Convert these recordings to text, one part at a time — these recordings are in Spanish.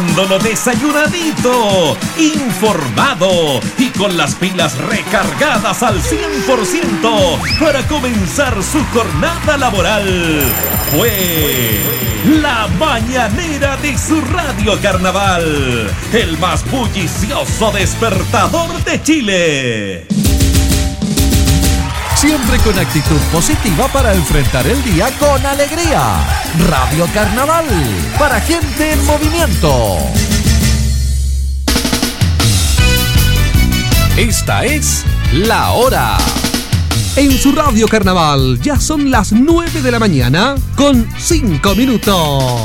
Lo desayunadito, informado y con las pilas recargadas al 100% para comenzar su jornada laboral. Fue la mañanera de su Radio Carnaval, el más bullicioso despertador de Chile. Siempre con actitud positiva para enfrentar el día con alegría. Radio Carnaval, para gente en movimiento. Esta es La Hora. En su Radio Carnaval ya son las 9 de la mañana con 5 minutos.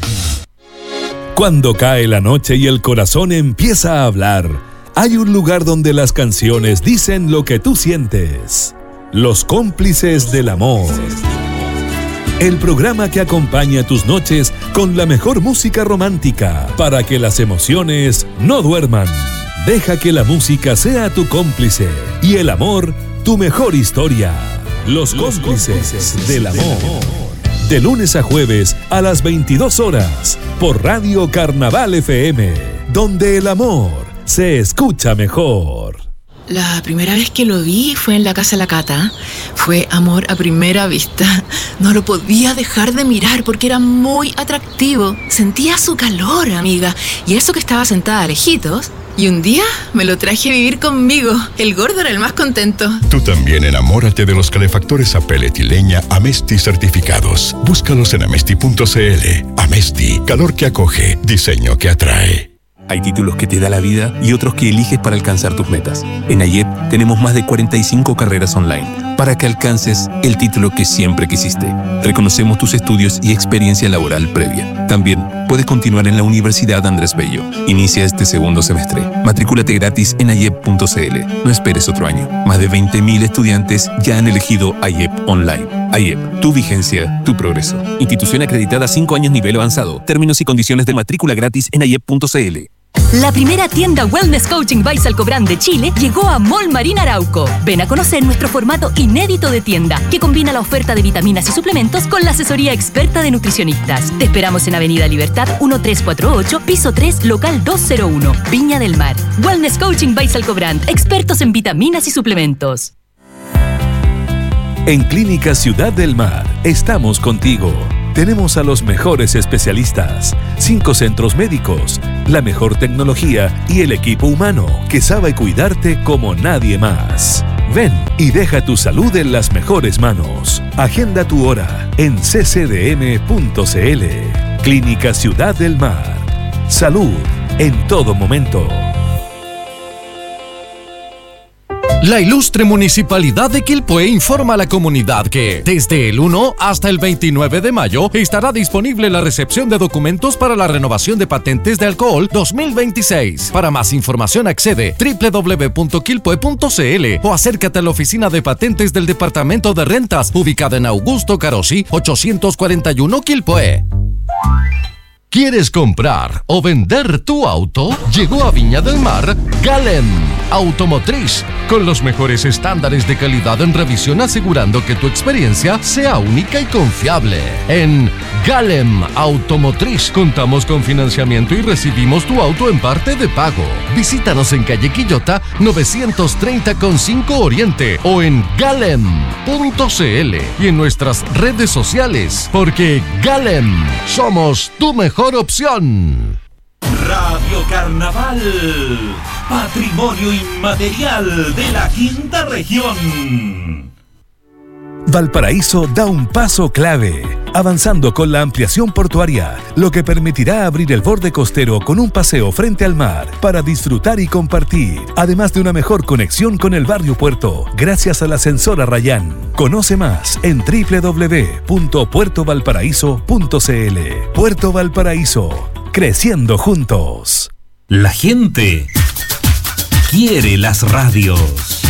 Cuando cae la noche y el corazón empieza a hablar, hay un lugar donde las canciones dicen lo que tú sientes. Los cómplices del amor. El programa que acompaña tus noches con la mejor música romántica para que las emociones no duerman. Deja que la música sea tu cómplice y el amor tu mejor historia. Los cómplices del amor. De lunes a jueves a las 22 horas por Radio Carnaval FM, donde el amor se escucha mejor. La primera vez que lo vi fue en la casa de la Cata. Fue amor a primera vista. No lo podía dejar de mirar porque era muy atractivo. Sentía su calor, amiga. Y eso que estaba sentada lejitos. Y un día me lo traje a vivir conmigo. El gordo era el más contento. Tú también enamórate de los calefactores a pellet y leña Amesti certificados. Búscalos en amesti.cl. Amesti, calor que acoge, diseño que atrae. Hay títulos que te da la vida y otros que eliges para alcanzar tus metas. En AYEP tenemos más de 45 carreras online para que alcances el título que siempre quisiste. Reconocemos tus estudios y experiencia laboral previa. También puedes continuar en la Universidad Andrés Bello. Inicia este segundo semestre. Matrículate gratis en ayep.cl. No esperes otro año. Más de 20.000 estudiantes ya han elegido AYEP Online. AYEP, tu vigencia, tu progreso. Institución acreditada 5 años nivel avanzado. Términos y condiciones de matrícula gratis en ayep.cl. La primera tienda Wellness Coaching by Salcobrand de Chile llegó a Mall Marín Arauco. Ven a conocer nuestro formato inédito de tienda que combina la oferta de vitaminas y suplementos con la asesoría experta de nutricionistas. Te esperamos en Avenida Libertad 1348, piso 3, local 201, Viña del Mar. Wellness Coaching by Salcobrand, expertos en vitaminas y suplementos. En Clínica Ciudad del Mar estamos contigo. Tenemos a los mejores especialistas, 5 centros médicos, la mejor tecnología y el equipo humano que sabe cuidarte como nadie más. Ven y deja tu salud en las mejores manos. Agenda tu hora en ccdm.cl. Clínica Ciudad del Mar. Salud en todo momento. La ilustre Municipalidad de Quilpué informa a la comunidad que desde el 1 hasta el 29 de mayo estará disponible la recepción de documentos para la renovación de patentes de alcohol 2026. Para más información accede www.quilpue.cl o acércate a la oficina de patentes del Departamento de Rentas ubicada en Augusto Carosi 841 Quilpué. ¿Quieres comprar o vender tu auto? Llegó a Viña del Mar Galem Automotriz, con los mejores estándares de calidad en revisión, asegurando que tu experiencia sea única y confiable. En Galem Automotriz contamos con financiamiento y recibimos tu auto en parte de pago. Visítanos en calle Quillota 930 con 5 Oriente o en galem.cl y en nuestras redes sociales, porque Galem somos tu mejor opción. Radio Carnaval, patrimonio inmaterial de la Quinta Región. Valparaíso da un paso clave, avanzando con la ampliación portuaria, lo que permitirá abrir el borde costero con un paseo frente al mar para disfrutar y compartir, además de una mejor conexión con el barrio Puerto, gracias al ascensor Arrayán. Conoce más en www.puertovalparaíso.cl. Puerto Valparaíso, creciendo juntos. La gente quiere las radios.